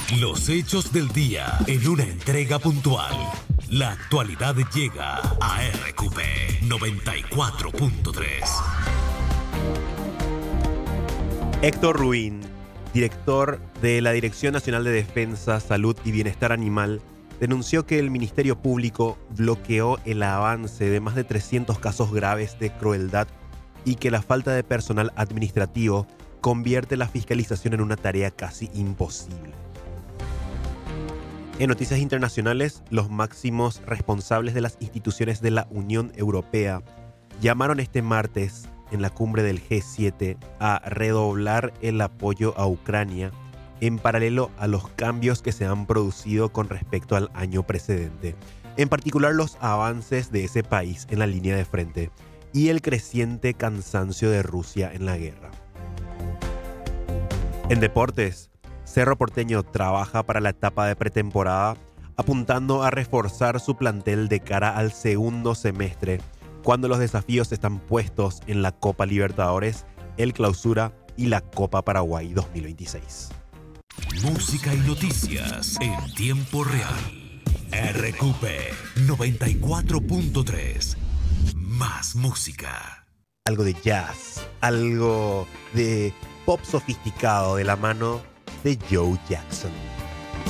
Los hechos del día en una entrega puntual. La actualidad llega a RQP 94.3. Héctor Ruin, director de la Dirección Nacional de Defensa, Salud y Bienestar Animal, denunció que el Ministerio Público bloqueó el avance de más de 300 casos graves de crueldad y que la falta de personal administrativo convierte la fiscalización en una tarea casi imposible. En noticias internacionales, los máximos responsables de las instituciones de la Unión Europea llamaron este martes en la cumbre del G7 a redoblar el apoyo a Ucrania en paralelo a los cambios que se han producido con respecto al año precedente, en particular los avances de ese país en la línea de frente y el creciente cansancio de Rusia en la guerra. En deportes, Cerro Porteño trabaja para la etapa de pretemporada, apuntando a reforzar su plantel de cara al segundo semestre, cuando los desafíos están puestos en la Copa Libertadores, el Clausura y la Copa Paraguay 2026. Música y noticias en tiempo real. RQP 94.3. Más música. Algo de jazz, algo de pop sofisticado de la mano de Joe Jackson.